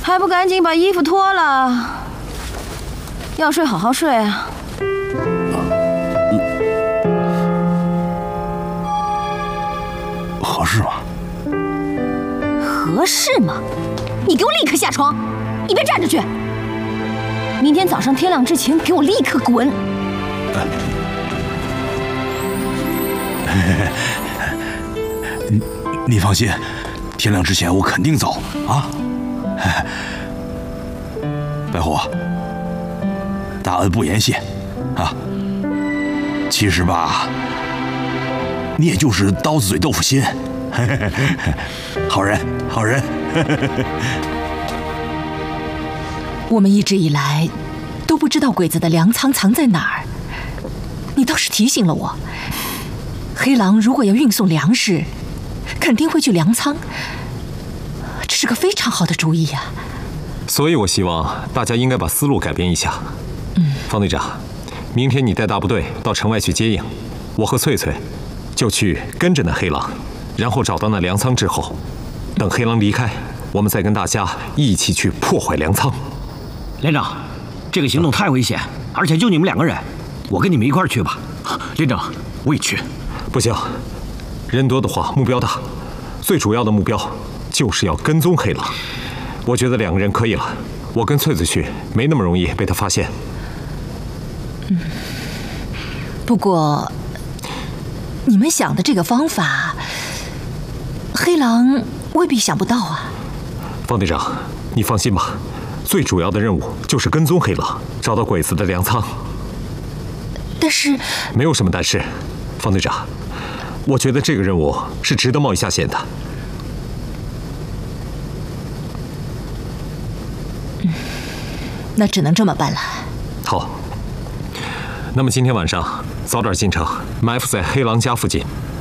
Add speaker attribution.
Speaker 1: 还不赶紧把衣服脱了？要睡好好睡啊！
Speaker 2: 合适吗？
Speaker 1: 合适吗？你给我立刻下床！你别站着去！明天早上天亮之前给我立刻滚！
Speaker 2: 你放心，天亮之前我肯定走啊！白虎，大恩不言谢啊！其实吧，你也就是刀子嘴豆腐心，好人好人。
Speaker 3: 我们一直以来都不知道鬼子的粮仓藏在哪儿，你倒是提醒了我。黑狼如果要运送粮食，肯定会去粮仓，这是个非常好的主意呀。
Speaker 4: 所以我希望大家应该把思路改变一下。方队长，明天你带大部队到城外去接应，我和翠翠就去跟着那黑狼，然后找到那粮仓之后，等黑狼离开，我们再跟大家一起去破坏粮仓。
Speaker 5: 连长，这个行动太危险，而且就你们2个人，我跟你们一块儿去吧。连长，我也去。
Speaker 4: 不行，人多的话目标大，最主要的目标就是要跟踪黑狼。我觉得2个人可以了，我跟翠翠去，没那么容易被他发现。
Speaker 3: 不过，你们想的这个方法，黑狼未必想不到啊。
Speaker 4: 方队长，你放心吧，最主要的任务就是跟踪黑狼，找到鬼子的粮仓。
Speaker 3: 但是，
Speaker 4: 没有什么但是，方队长，我觉得这个任务是值得冒一下险的。
Speaker 3: 那只能这么办了。
Speaker 4: 好，那么今天晚上早点进城，埋伏在黑狼家附近，